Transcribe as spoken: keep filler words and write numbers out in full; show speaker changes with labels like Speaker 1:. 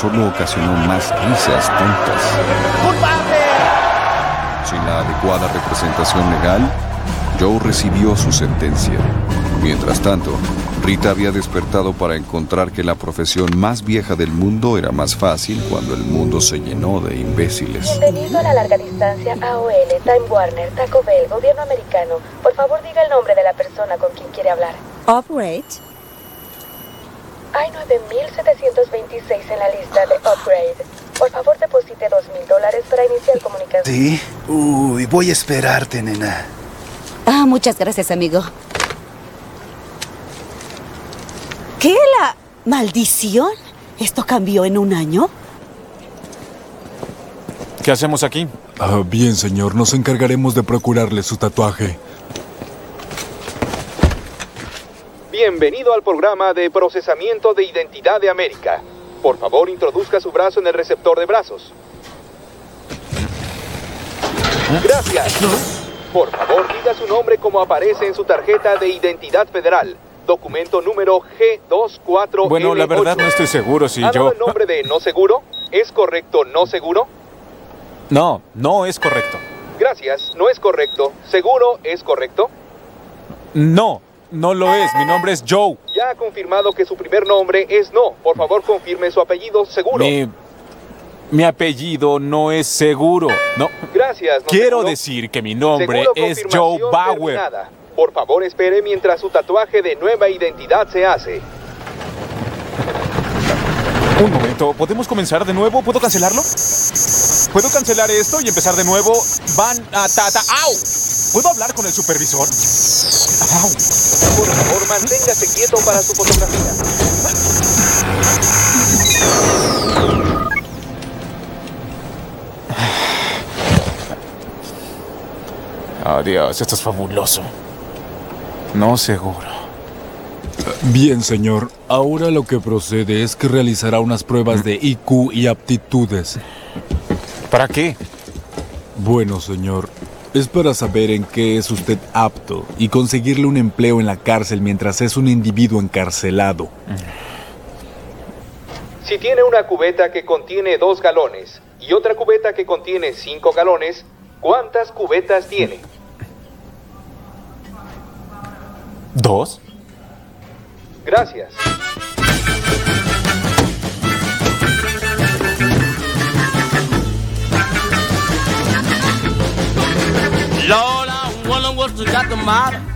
Speaker 1: solo ocasionó más risas tontas. Sin la adecuada representación legal, Joe recibió su sentencia. Mientras tanto, Rita había despertado para encontrar que la profesión más vieja del mundo era más fácil cuando el mundo se llenó de imbéciles.
Speaker 2: Bienvenido a la larga distancia A O L, Time Warner, Taco Bell, gobierno americano. Por favor, diga el nombre de la persona con quien quiere hablar.
Speaker 3: Upgrade.
Speaker 2: Hay nueve mil setecientos veintiséis en la lista de Upgrade. Por favor, deposite dos mil dólares para iniciar comunicación.
Speaker 4: ¿Sí? Uy, voy a esperarte, nena.
Speaker 3: Ah, muchas gracias, amigo. ¿Qué la maldición? ¿Esto cambió en un año?
Speaker 5: ¿Qué hacemos aquí?
Speaker 6: Ah, bien, señor. Nos encargaremos de procurarle su tatuaje.
Speaker 7: Bienvenido al programa de procesamiento de identidad de América. Por favor, introduzca su brazo en el receptor de brazos. Gracias. Por favor, diga su nombre como aparece en su tarjeta de identidad federal. Documento número G veinticuatro L ocho.
Speaker 5: Bueno, la verdad no estoy seguro si
Speaker 7: ¿Ha
Speaker 5: yo...
Speaker 7: dado el nombre de no seguro? ¿Es correcto no seguro?
Speaker 5: No, no es correcto.
Speaker 7: Gracias, no es correcto. ¿Seguro es correcto?
Speaker 5: No, no lo es. Mi nombre es Joe.
Speaker 7: Ya ha confirmado que su primer nombre es no. Por favor, confirme su apellido seguro.
Speaker 5: Mi... Mi apellido no es seguro. No.
Speaker 7: Gracias. No
Speaker 5: Quiero
Speaker 7: seguro.
Speaker 5: decir que mi nombre
Speaker 7: Seguro,
Speaker 5: es Joe
Speaker 7: confirmación
Speaker 5: Bauer.
Speaker 7: terminada. Por favor, espere mientras su tatuaje de nueva identidad se hace.
Speaker 5: Un momento, ¿podemos comenzar de nuevo? ¿Puedo cancelarlo? ¿Puedo cancelar esto y empezar de nuevo? Van a tata... ¡Au! ¿Puedo hablar con el supervisor? ¡Au!
Speaker 7: Por favor, manténgase quieto para su fotografía.
Speaker 5: Oh, Dios, esto es fabuloso. No seguro.
Speaker 6: Bien, señor. Ahora lo que procede es que realizará unas pruebas de I Q y aptitudes.
Speaker 5: ¿Para qué?
Speaker 6: Bueno, señor, es para saber en qué es usted apto y conseguirle un empleo en la cárcel mientras es un individuo encarcelado.
Speaker 7: Si tiene una cubeta que contiene dos galones y otra cubeta que contiene cinco galones, ¿cuántas cubetas tiene?
Speaker 5: ¿Dos?
Speaker 7: Gracias.
Speaker 8: Lord, I wonder what's got the matter.